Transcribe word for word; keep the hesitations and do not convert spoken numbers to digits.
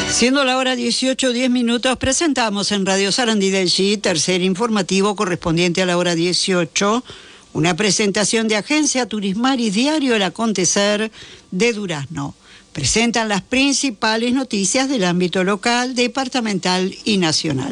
Siendo la hora dieciocho, diez minutos, presentamos en Radio Sarandí del G, tercer informativo correspondiente a la hora dieciocho, una presentación de Agencia Turismaris Diario El Acontecer de Durazno. Presentan las principales noticias del ámbito local, departamental y nacional.